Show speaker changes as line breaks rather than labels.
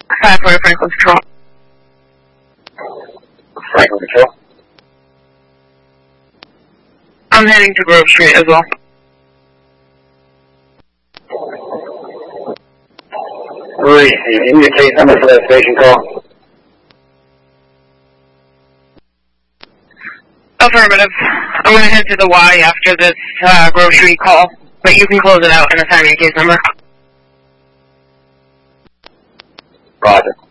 5-4 Franklin Patrol.
Franklin Patrol.
I'm heading to Grove Street as well.
Receive. You need a case number for that station call?
Affirmative. I'm going to head to the Y after this Grove Street call, but you can close it out and assign me a case number.
Roger.